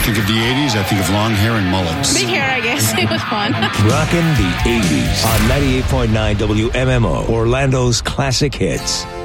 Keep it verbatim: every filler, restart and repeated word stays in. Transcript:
think of the eighties, I think of long hair and mullets. Big hair, I guess. It was fun. Rockin' the eighties on ninety-eight point nine W M M O, Orlando's classic hits.